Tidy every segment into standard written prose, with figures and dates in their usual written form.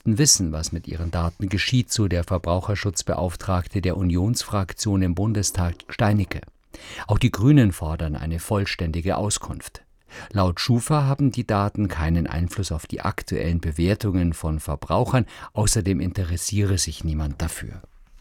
möchten wissen, was mit ihren Daten geschieht, so der Verbraucherschutzbeauftragte der Unionsfraktion im Bundestag Steinicke. Auch die Grünen fordern eine vollständige Auskunft. Laut Schufa haben die Daten keinen Einfluss auf die aktuellen Bewertungen von Verbrauchern, außerdem interessiere sich niemand dafür.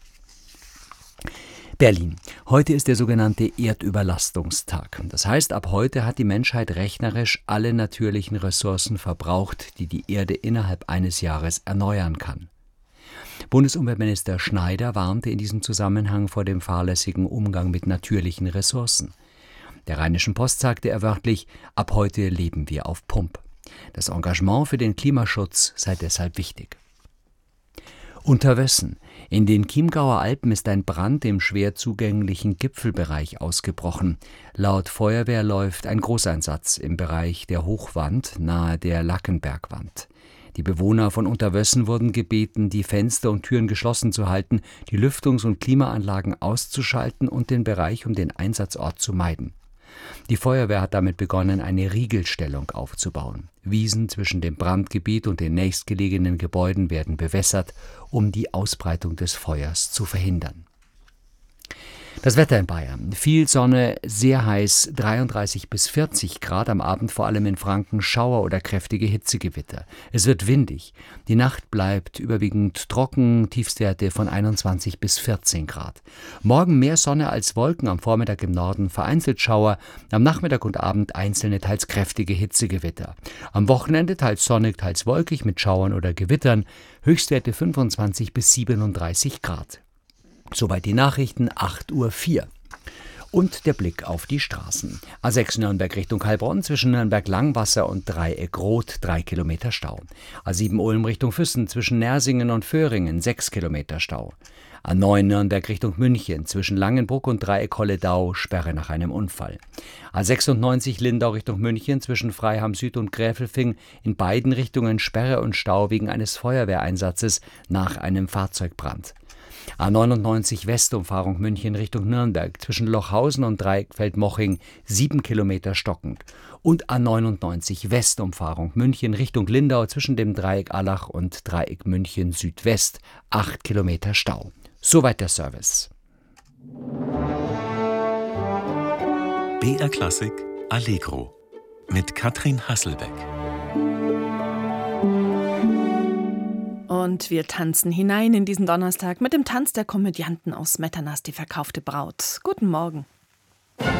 Berlin. Heute ist der sogenannte Erdüberlastungstag. Das heißt, ab heute hat die Menschheit rechnerisch alle natürlichen Ressourcen verbraucht, die die Erde innerhalb eines Jahres erneuern kann. Bundesumweltminister Schneider warnte in diesem Zusammenhang vor dem fahrlässigen Umgang mit natürlichen Ressourcen. Der Rheinischen Post sagte er wörtlich: Ab heute leben wir auf Pump. Das Engagement für den Klimaschutz sei deshalb wichtig. Unterwössen. In den Chiemgauer Alpen ist ein Brand im schwer zugänglichen Gipfelbereich ausgebrochen. Laut Feuerwehr läuft ein Großeinsatz im Bereich der Hochwand nahe der Lackenbergwand. Die Bewohner von Unterwössen wurden gebeten, die Fenster und Türen geschlossen zu halten, die Lüftungs- und Klimaanlagen auszuschalten und den Bereich um den Einsatzort zu meiden. Die Feuerwehr hat damit begonnen, eine Riegelstellung aufzubauen. Wiesen zwischen dem Brandgebiet und den nächstgelegenen Gebäuden werden bewässert, um die Ausbreitung des Feuers zu verhindern. Das Wetter in Bayern. Viel Sonne, sehr heiß, 33 bis 40 Grad, am Abend vor allem in Franken Schauer oder kräftige Hitzegewitter. Es wird windig. Die Nacht bleibt überwiegend trocken, Tiefstwerte von 21 bis 14 Grad. Morgen mehr Sonne als Wolken, am Vormittag im Norden vereinzelt Schauer, am Nachmittag und Abend einzelne teils kräftige Hitzegewitter. Am Wochenende teils sonnig, teils wolkig mit Schauern oder Gewittern, Höchstwerte 25 bis 37 Grad. Soweit die Nachrichten, 8:04 Uhr. Und der Blick auf die Straßen. A6 Nürnberg Richtung Heilbronn, zwischen Nürnberg-Langwasser und Dreieck-Rot 3 Kilometer Stau. A7 Ulm Richtung Füssen, zwischen Nersingen und Föhringen 6 Kilometer Stau. A9 Nürnberg Richtung München, zwischen Langenbruck und Dreieck-Holledau, Sperre nach einem Unfall. A96 Lindau Richtung München, zwischen Freiham Süd und Gräfelfing, in beiden Richtungen Sperre und Stau wegen eines Feuerwehreinsatzes nach einem Fahrzeugbrand. A99 Westumfahrung München Richtung Nürnberg, zwischen Lochhausen und Dreieckfeld-Moching 7 Kilometer stockend. Und A99 Westumfahrung München Richtung Lindau, zwischen dem Dreieck Allach und Dreieck München Südwest 8 Kilometer Stau. Soweit der Service. BR Klassik Allegro mit Katrin Hasselbeck. Und wir tanzen hinein in diesen Donnerstag mit dem Tanz der Komödianten aus Smetana, die verkaufte Braut. Guten Morgen.